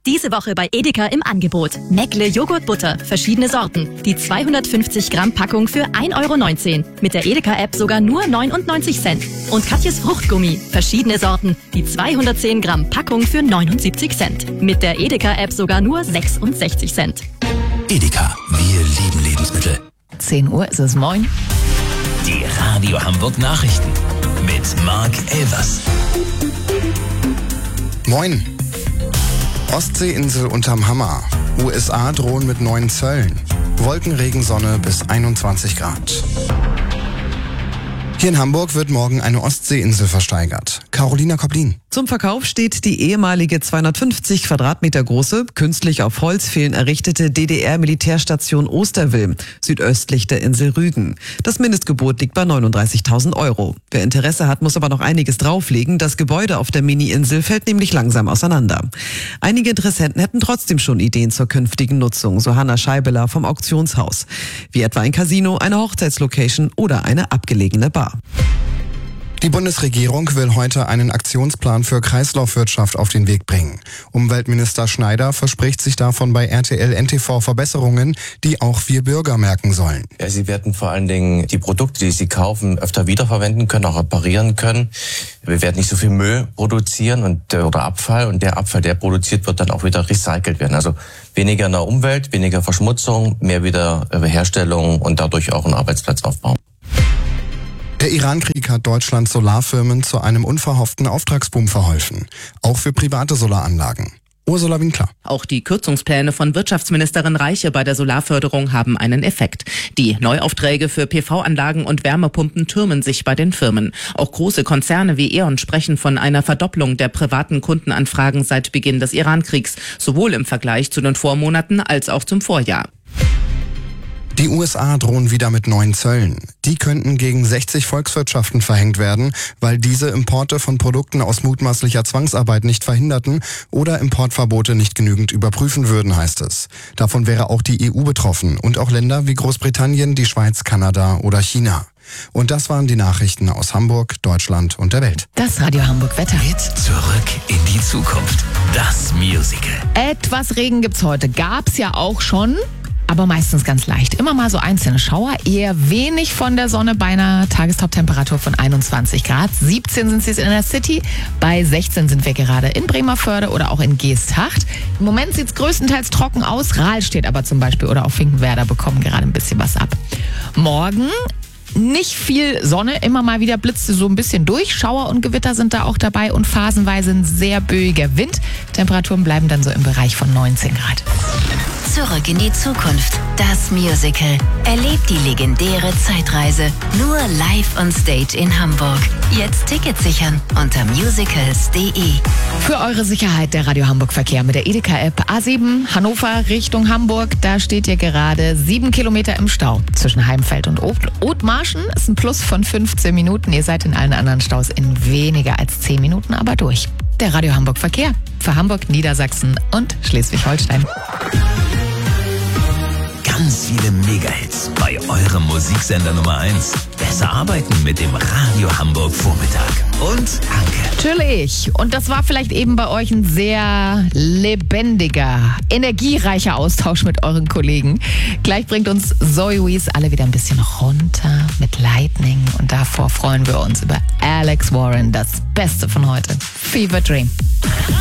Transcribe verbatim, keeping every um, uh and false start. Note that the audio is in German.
Diese Woche bei Edeka im Angebot. Meckle Joghurtbutter, verschiedene Sorten. Die zweihundertfünfzig Gramm Packung für ein Euro neunzehn. Mit der Edeka-App sogar nur neunundneunzig Cent. Und Katjes Fruchtgummi, verschiedene Sorten. Die zweihundertzehn Gramm Packung für neunundsiebzig Cent. Mit der Edeka-App sogar nur sechsundsechzig Cent. Edeka, wir lieben Lebensmittel. zehn Uhr ist es, moin. Die Radio Hamburg Nachrichten mit Marc Elvers. Moin. Ostseeinsel unterm Hammer. U S A drohen mit neuen Zöllen. Wolkenregensonne bis einundzwanzig Grad. Hier in Hamburg wird morgen eine Ostseeinsel versteigert. Carolina Koblin. Zum Verkauf steht die ehemalige zweihundertfünfzig Quadratmeter große, künstlich auf Holzpfählen errichtete D D R-Militärstation Osterwilm, südöstlich der Insel Rügen. Das Mindestgebot liegt bei neununddreißigtausend Euro. Wer Interesse hat, muss aber noch einiges drauflegen. Das Gebäude auf der Mini-Insel fällt nämlich langsam auseinander. Einige Interessenten hätten trotzdem schon Ideen zur künftigen Nutzung, so Hanna Scheibeler vom Auktionshaus. Wie etwa ein Casino, eine Hochzeitslocation oder eine abgelegene Bar. Die Bundesregierung will heute einen Aktionsplan für Kreislaufwirtschaft auf den Weg bringen. Umweltminister Schneider verspricht sich davon bei R T L N T V Verbesserungen, die auch wir Bürger merken sollen. Ja, Sie werden vor allen Dingen die Produkte, die Sie kaufen, öfter wiederverwenden können, auch reparieren können. Wir werden nicht so viel Müll produzieren und oder Abfall, und der Abfall, der produziert wird, dann auch wieder recycelt werden. Also weniger in der Umwelt, weniger Verschmutzung, mehr Wiederherstellung und dadurch auch einen Arbeitsplatzaufbau. Der Iran-Krieg hat Deutschlands Solarfirmen zu einem unverhofften Auftragsboom verholfen. Auch für private Solaranlagen. Ursula Winkler. Auch die Kürzungspläne von Wirtschaftsministerin Reiche bei der Solarförderung haben einen Effekt. Die Neuaufträge für P V-Anlagen und Wärmepumpen türmen sich bei den Firmen. Auch große Konzerne wie E.ON sprechen von einer Verdopplung der privaten Kundenanfragen seit Beginn des Iran-Kriegs, sowohl im Vergleich zu den Vormonaten als auch zum Vorjahr. Die U S A drohen wieder mit neuen Zöllen. Die könnten gegen sechzig Volkswirtschaften verhängt werden, weil diese Importe von Produkten aus mutmaßlicher Zwangsarbeit nicht verhinderten oder Importverbote nicht genügend überprüfen würden, heißt es. Davon wäre auch die E U betroffen und auch Länder wie Großbritannien, die Schweiz, Kanada oder China. Und das waren die Nachrichten aus Hamburg, Deutschland und der Welt. Das Radio Hamburg Wetter. Mit Zurück in die Zukunft. Das Musical. Etwas Regen gibt's heute. Gab's ja auch schon. Aber meistens ganz leicht. Immer mal so einzelne Schauer, eher wenig von der Sonne bei einer Tagestoptemperatur von einundzwanzig Grad. siebzehn sind es in der City, bei sechzehn sind wir gerade in Bremerförde oder auch in Geesthacht. Im Moment sieht es größtenteils trocken aus. Rahlstedt aber zum Beispiel oder auch Finkenwerder bekommen gerade ein bisschen was ab. Morgen nicht viel Sonne, immer mal wieder blitzte so ein bisschen durch. Schauer und Gewitter sind da auch dabei und phasenweise ein sehr böiger Wind. Temperaturen bleiben dann so im Bereich von neunzehn Grad. Zurück in die Zukunft. Das Musical. Erlebt die legendäre Zeitreise. Nur live on stage in Hamburg. Jetzt Tickets sichern unter musicals punkt de. Für eure Sicherheit der Radio Hamburg Verkehr mit der Edeka-App. A sieben Hannover Richtung Hamburg. Da steht ihr gerade sieben Kilometer im Stau zwischen Heimfeld und Othmarschen. Ist ein Plus von fünfzehn Minuten. Ihr seid in allen anderen Staus in weniger als zehn Minuten aber durch. Der Radio Hamburg Verkehr für Hamburg, Niedersachsen und Schleswig-Holstein. Ganz viele Mega-Hits bei eurem Musiksender Nummer eins. Besser arbeiten mit dem Radio Hamburg Vormittag. Und Anke. Natürlich. Und das war vielleicht eben bei euch ein sehr lebendiger, energiereicher Austausch mit euren Kollegen. Gleich bringt uns Zoe Wees alle wieder ein bisschen runter mit Lightning. Und davor freuen wir uns über Alex Warren, das Beste von heute. Fever Dream.